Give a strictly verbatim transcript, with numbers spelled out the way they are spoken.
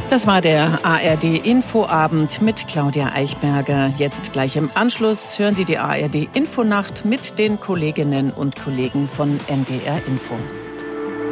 Das war der A R D-Infoabend mit Claudia Eichberger. Jetzt gleich im Anschluss hören Sie die A R D-Infonacht mit den Kolleginnen und Kollegen von N D R Info.